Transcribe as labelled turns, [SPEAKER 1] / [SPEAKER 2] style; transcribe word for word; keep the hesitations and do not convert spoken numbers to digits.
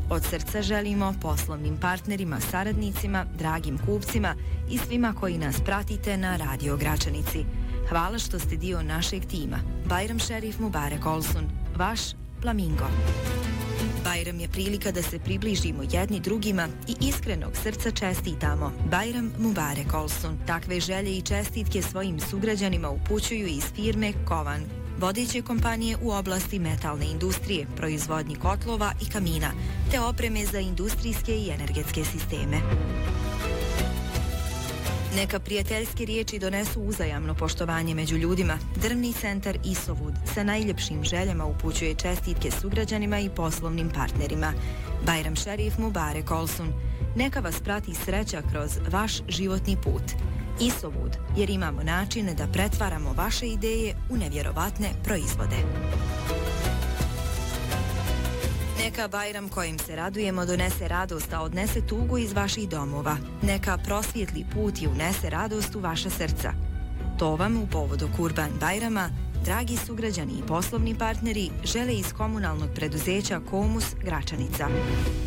[SPEAKER 1] Od srca želimo poslovnim partnerima, saradnicima, dragim kupcima i svima koji nas pratite na Radio Gračanici. Hvala što ste dio našeg tima. Bajram Šerif Mubarek Olsun, vaš Flamingo. Bajram je prilika da se približimo jedni drugima i iskrenog srca čestitamo. Bajram Mubarek Olsun. Takve želje i čestitke svojim sugrađanima upućuju iz firme Kovan, vodeće kompanije u oblasti metalne industrije, proizvodnji kotlova i kamina, te opreme za industrijske i energetske sisteme. Neka prijateljske riječi donesu uzajamno poštovanje među ljudima. Drvni centar Isovud sa najljepšim željama upućuje čestitke sugrađanima i poslovnim partnerima. Bajram Šerif Mubarek Olsun. Neka vas prati sreća kroz vaš životni put. Isovud, jer imamo načine da pretvaramo vaše ideje u nevjerovatne proizvode. Neka Bajram kojim se radujemo donese radost, a odnese tugu iz vaših domova. Neka prosvijetli put i unese radost u vaša srca. To vam u povodu Kurban Bajrama, dragi sugrađani i poslovni partneri, žele iz komunalnog preduzeća Komus Gračanica.